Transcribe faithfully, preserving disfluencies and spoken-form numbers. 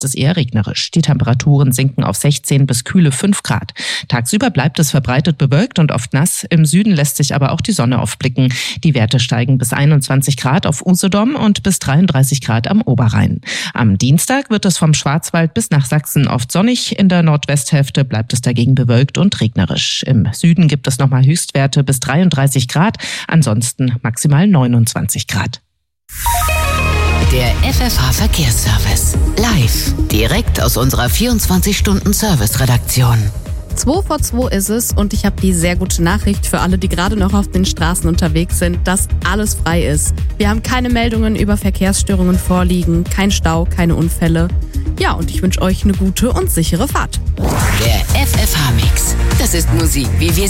ist es eher regnerisch. Die Temperaturen sinken auf sechzehn bis kühle fünf Grad. Tagsüber bleibt es verbreitet bewölkt und oft nass. Im Süden lässt sich aber auch die Sonne aufblicken. Die Werte steigen bis einundzwanzig Grad auf Usedom und bis dreiunddreißig Grad am Oberrhein. Am Dienstag wird es vom Schwarzwald bis nach Sachsen oft sonnig. In der Nordwesthälfte bleibt es dagegen bewölkt und regnerisch. Im Süden gibt es nochmal Höchstwerte bis dreiunddreißig Grad, ansonsten maximal neunundzwanzig Grad. Der F F H-Verkehrsservice. Live. Direkt aus unserer vierundzwanzig-Stunden-Service-Redaktion. Zwei vor zwei ist es und ich habe die sehr gute Nachricht für alle, die gerade noch auf den Straßen unterwegs sind, dass alles frei ist. Wir haben keine Meldungen über Verkehrsstörungen vorliegen, kein Stau, keine Unfälle. Ja, und ich wünsche euch eine gute und sichere Fahrt. Der F F H-Mix. Das ist Musik, wie wir